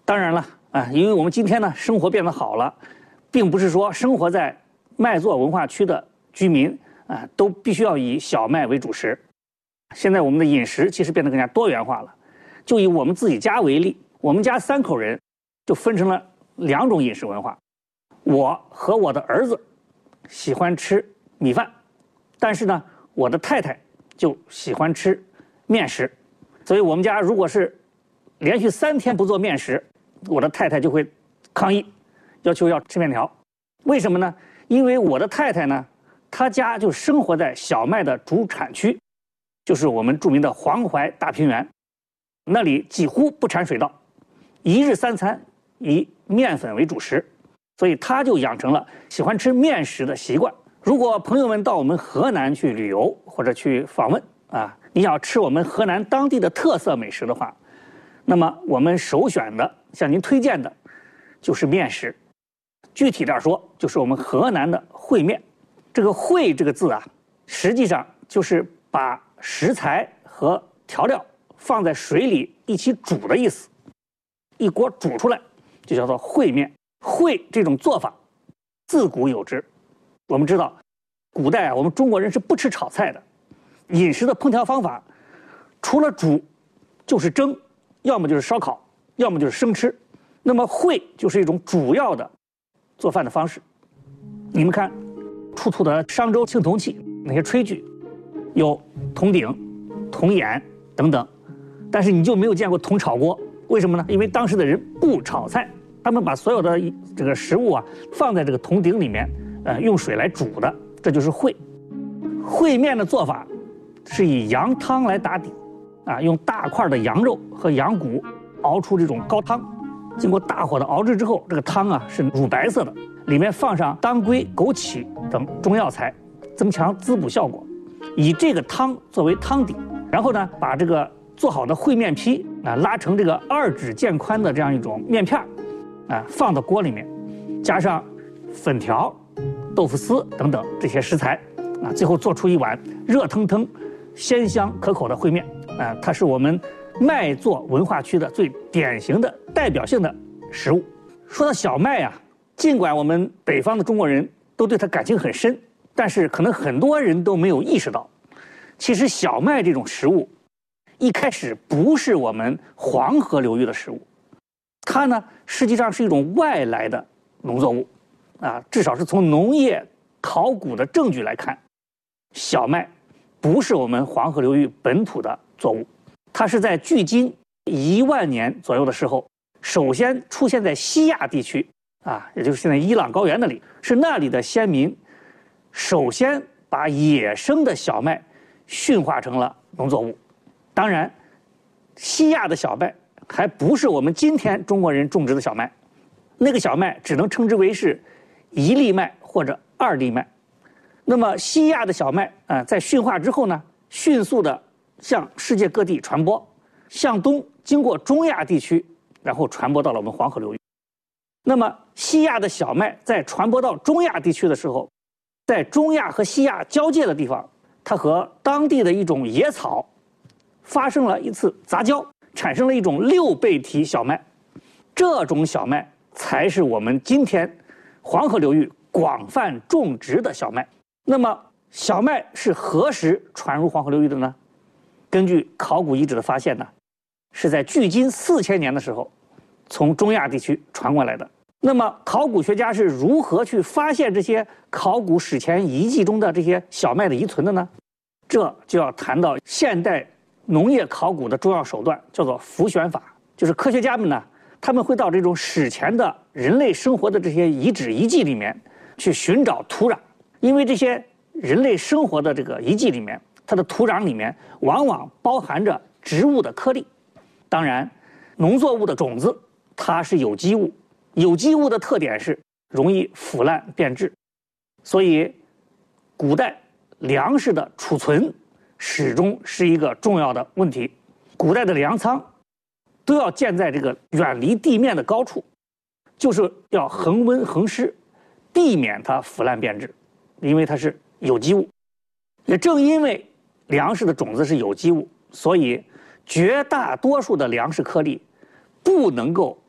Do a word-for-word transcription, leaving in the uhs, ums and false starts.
当然了啊，因为我们今天呢生活变得好了，并不是说生活在麦作文化区的居民啊都必须要以小麦为主食。现在我们的饮食其实变得更加多元化了。就以我们自己家为例，我们家三口人就分成了两种饮食文化。我和我的儿子喜欢吃米饭，但是呢，我的太太就喜欢吃面食。所以我们家如果是连续三天不做面食，我的太太就会抗议，要求要吃面条。为什么呢？因为我的太太呢，她家就生活在小麦的主产区，就是我们著名的黄淮大平原，那里几乎不产水稻，一日三餐以面粉为主食，所以她就养成了喜欢吃面食的习惯。如果朋友们到我们河南去旅游或者去访问啊，你想要吃我们河南当地的特色美食的话，那么我们首选的向您推荐的就是面食。具体点说，就是我们河南的烩面。这个烩这个字啊，实际上就是把食材和调料放在水里一起煮的意思，一锅煮出来就叫做烩面。烩这种做法自古有之。我们知道古代啊，我们中国人是不吃炒菜的，饮食的烹调方法除了煮就是蒸，要么就是烧烤，要么就是生吃。那么烩就是一种主要的做饭的方式。你们看出土的商周青铜器那些炊具，有铜鼎、铜眼等等，但是你就没有见过铜炒锅。为什么呢？因为当时的人不炒菜，他们把所有的这个食物啊放在这个铜鼎里面，呃，用水来煮的，这就是烩。烩面的做法是以羊汤来打底，啊，用大块的羊肉和羊骨熬出这种高汤，经过大火的熬制之后，这个汤啊是乳白色的，里面放上当归、枸杞等中药材，增强滋补效果。以这个汤作为汤底，然后呢，把这个做好的烩面皮啊拉成这个二指剑宽的这样一种面片啊，放到锅里面，加上粉条、豆腐丝等等这些食材啊，最后做出一碗热腾腾、鲜香可口的烩面啊，它是我们麦作文化区的最典型的代表性的食物。说到小麦啊，尽管我们北方的中国人都对它感情很深，但是可能很多人都没有意识到，其实小麦这种食物一开始不是我们黄河流域的食物，它呢实际上是一种外来的农作物啊，至少是从农业考古的证据来看，小麦不是我们黄河流域本土的作物，它是在距今一万年左右的时候，首先出现在西亚地区啊，也就是现在伊朗高原那里，是那里的先民首先把野生的小麦驯化成了农作物。当然，西亚的小麦还不是我们今天中国人种植的小麦，那个小麦只能称之为是一粒麦或者二粒麦。那么西亚的小麦啊、呃，在驯化之后呢，迅速的向世界各地传播，向东经过中亚地区，然后传播到了我们黄河流域。那么西亚的小麦在传播到中亚地区的时候，在中亚和西亚交界的地方，它和当地的一种野草发生了一次杂交，产生了一种六倍体小麦。这种小麦才是我们今天黄河流域广泛种植的小麦。那么小麦是何时传入黄河流域的呢？根据考古遗址的发现呢，是在距今四千年的时候从中亚地区传过来的。那么考古学家是如何去发现这些考古史前遗迹中的这些小麦的遗存的呢？这就要谈到现代农业考古的重要手段，叫做浮选法。就是科学家们呢，他们会到这种史前的人类生活的这些遗址遗迹里面去寻找土壤，因为这些人类生活的这个遗迹里面，它的土壤里面往往包含着植物的颗粒。当然，农作物的种子它是有机物，有机物的特点是容易腐烂变质，所以古代粮食的储存始终是一个重要的问题。古代的粮仓都要建在这个远离地面的高处，就是要恒温恒湿，避免它腐烂变质，因为它是有机物。也正因为粮食的种子是有机物，所以绝大多数的粮食颗粒不能够